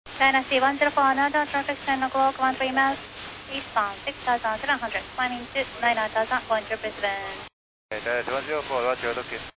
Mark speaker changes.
Speaker 1: Dynasty 104, another traffic 10 o'clock, 13 miles, eastbound 6,700, climbing to 9,000, 10 Brisbane.
Speaker 2: Dynasty 104, roger, okay.